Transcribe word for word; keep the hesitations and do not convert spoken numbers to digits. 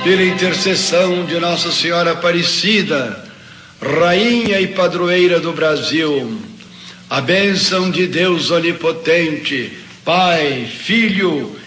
pela intercessão de Nossa Senhora Aparecida, Rainha e Padroeira do Brasil, a bênção de Deus Onipotente, Pai, Filho